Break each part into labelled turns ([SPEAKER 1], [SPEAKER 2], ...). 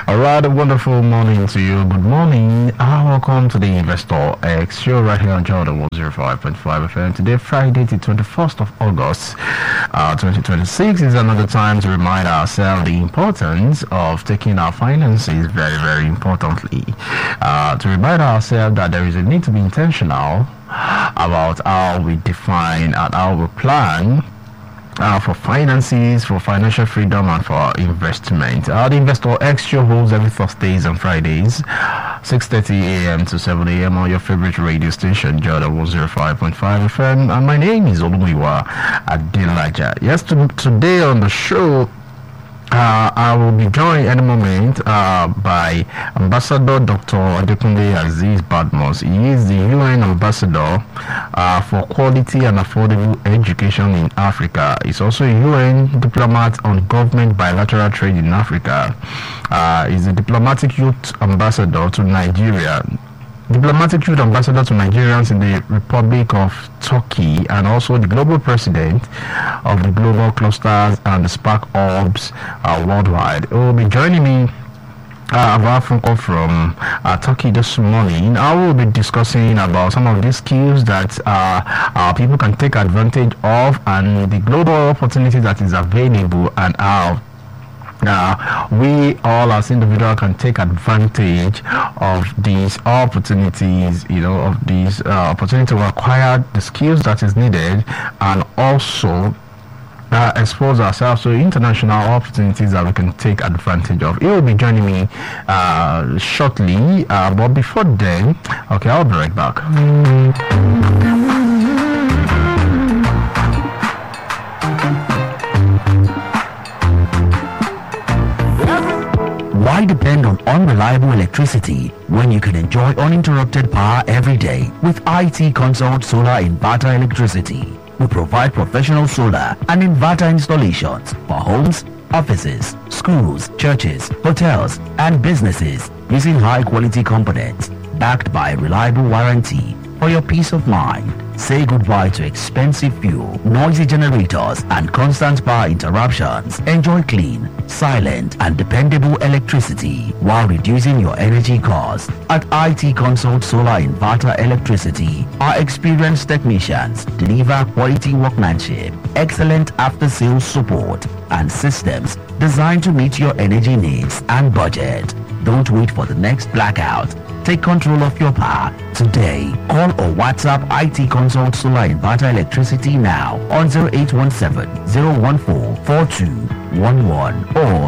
[SPEAKER 1] All right, a wonderful morning to you. Good morning. Welcome to the Investor X show right here on Jordan 105.5 FM. Today, Friday, the 21st of August, 2026 is another time to remind ourselves the importance of taking our finances very, very importantly. To remind ourselves that there is a need to be intentional about how we define and how we plan for finances, for financial freedom, and for investment. The Investor X show holds every Thursdays and Fridays, 6:30 a.m. to 7 a.m. on your favorite radio station, Jordan 105.5 FM. And my name is Olumiwa Adelaja. Yes, today on the show, I will be joined any moment by Ambassador Dr. Adekunle Aziz Badmus. He is the UN Ambassador for Quality and Affordable Education in Africa. He's also a UN diplomat on government bilateral trade in Africa. He's a diplomatic youth ambassador to Nigeria. Diplomatic youth ambassador to Nigerians in the Republic of Turkey, and also the global president of the global clusters and the Spark Hubs worldwide. He will be joining me from Turkey this morning. I will be discussing about some of these skills that people can take advantage of, and the global opportunity that is available, and how we all as individuals can take advantage of these opportunities, of these opportunity to acquire the skills that is needed, and also expose ourselves to international opportunities that we can take advantage of. He will be joining me shortly, but before then, okay, I'll be right back.
[SPEAKER 2] Why depend on unreliable electricity when you can enjoy uninterrupted power every day with IT Consult Solar Inverter Electricity? We provide professional solar and inverter installations for homes, offices, schools, churches, hotels, and businesses using high-quality components backed by a reliable warranty. For your peace of mind, say goodbye to expensive fuel, noisy generators, and constant power interruptions. Enjoy clean, silent, and dependable electricity while reducing your energy costs. At IT Consult Solar Inverter Electricity, our experienced technicians deliver quality workmanship, excellent after-sales support, and systems designed to meet your energy needs and budget. Don't wait for the next blackout. Take control of your power today. Call or WhatsApp IT Consult Solar Inverter Electricity now on 0817-014-4211 or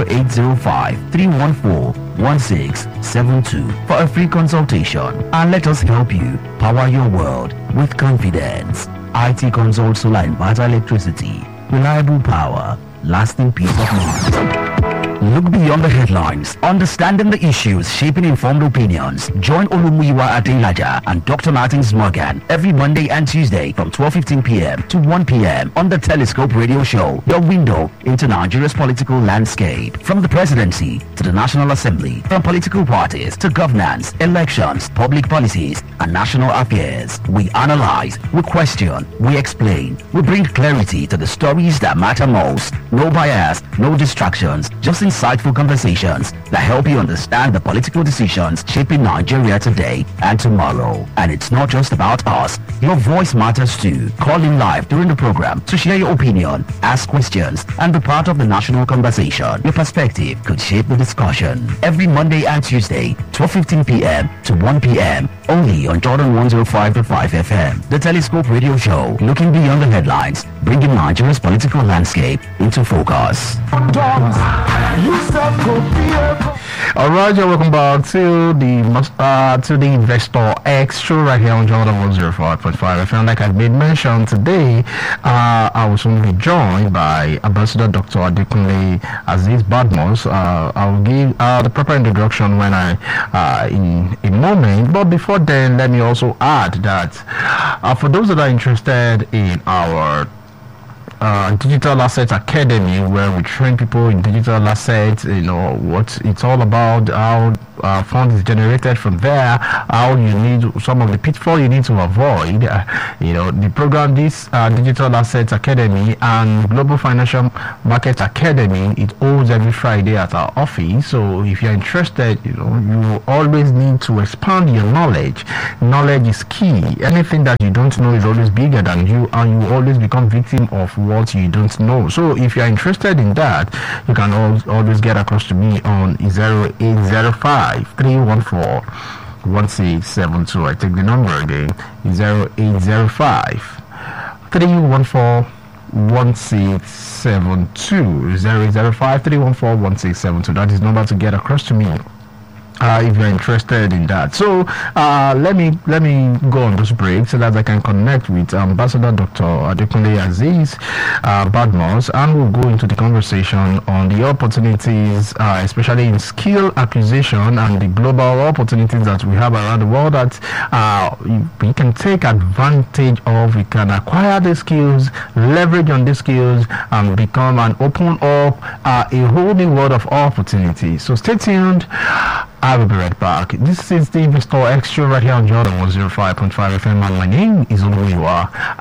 [SPEAKER 2] 0805-314-1672 for a free consultation, and let us help you power your world with confidence. IT Consult Solar Inverter Electricity. Reliable power, lasting peace of mind. Look beyond the headlines, understanding the issues shaping informed opinions. Join Olumuyiwa Adelaja and Dr. Martins Morgan every Monday and Tuesday from 12:15 p.m. to 1 p.m. on the Telescope Radio Show, your window into Nigeria's political landscape. From the presidency to the National Assembly, from political parties to governance, elections, public policies, and national affairs, we analyze, we question, we explain, we bring clarity to the stories that matter most. No bias, no distractions, just insightful conversations that help you understand the political decisions shaping Nigeria today and tomorrow. And it's not just about us. Your voice matters too. Call in live during the program to share your opinion, ask questions, and be part of the national conversation. Your perspective could shape the discussion. Every Monday and Tuesday, 12:15 p.m. to 1 p.m. only on Jordan 105.5 FM. The Telescope Radio Show, looking beyond the headlines, bringing Nigeria's political landscape into focus.
[SPEAKER 1] All right, welcome back to the Investor X show right here on Jordan 105.5 FM. Like I made mention today, I was only joined by Ambassador Dr. Adekunle Aziz Badmus. I will give the proper introduction when in a moment. But before then, let me also add that for those that are interested in our Digital Asset Academy, where we train people in digital assets, what it's all about, how funds is generated from there, how you need some of the pitfalls you need to avoid. The program, this Digital Assets Academy and Global Financial Market Academy, it holds every Friday at our office. So if you're interested, you always need to expand your knowledge. Knowledge is key. Anything that you don't know is always bigger than you, and you always become victim of what you don't know. So if you're interested in that, you can always get across to me on 0805 314 1672. I take the number again, 0805 314 1672. 0805 314 1672. That is the number to get across to me if you're interested in that. So let me go on this break so that I can connect with Ambassador Dr. Adekunle Azeez Badmus, and we'll go into the conversation on the opportunities, especially in skill acquisition and the global opportunities that we have around the world that we can take advantage of. We can acquire the skills, leverage on the skills, and become and open up a whole new world of opportunity. So stay tuned. I will be right back. This is the Investor Extra right here on Jordan 105.5 FM, and my name is Oluwa.